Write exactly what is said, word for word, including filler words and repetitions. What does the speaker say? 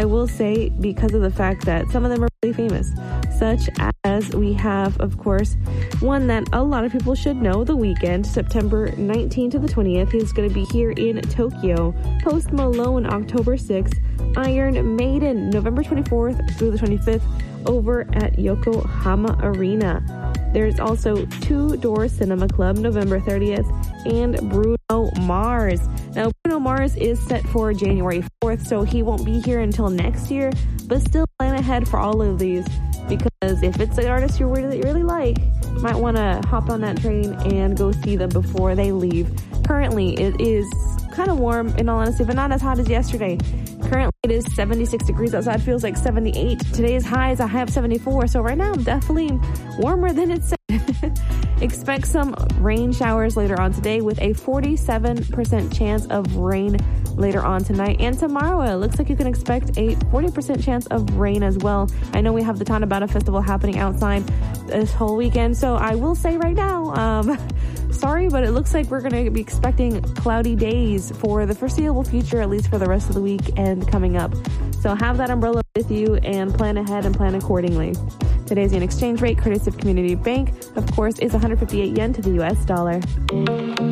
I will say, because of the fact that some of them are really famous, such as we have, of course, one that a lot of people should know, The Weeknd, September nineteenth to the twentieth. He's going to be here in Tokyo. Post Malone, October sixth. Iron Maiden, November twenty-fourth through the twenty-fifth, over at Yokohama Arena. There's also Two Door Cinema Club, November thirtieth, and Bruno Mars. Now, Bruno Mars is set for January fourth, so he won't be here until next year, but still plan ahead for all of these, because if it's an artist you really, really like, you might want to hop on that train and go see them before they leave. Currently, it is kind of warm, in all honesty, but not as hot as yesterday. Currently, it is seventy-six degrees outside. Feels like seventy-eight. Today's high is a high of seventy-four. So right now, I'm definitely warmer than it's said. Expect some rain showers later on today, with a forty-seven percent chance of rain later on tonight and tomorrow. It looks like you can expect a forty percent chance of rain as well. I know we have the Tanabata Festival happening outside this whole weekend, so I will say right now, um, sorry, but it looks like we're going to be expecting cloudy days for the foreseeable future, at least for the rest of the week and coming up. So have that umbrella with you and plan ahead and plan accordingly. Today's yen exchange rate, courtesy of Community Bank, of course, is one hundred fifty-eight yen to the U S dollar.